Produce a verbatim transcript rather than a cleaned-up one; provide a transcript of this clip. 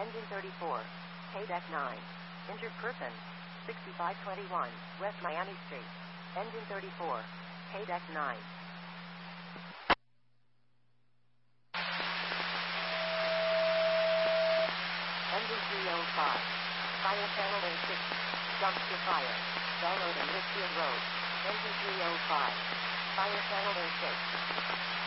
Engine thirty-four. K-Deck nine. Injured person. sixty-five twenty-one, West Miami Street. Engine thirty-four. K-Deck nine. Engine three oh five. Fire channel A six. Dumpster fire. Bell Road and Litchfield Road. Engine three oh five. Fire channel A six.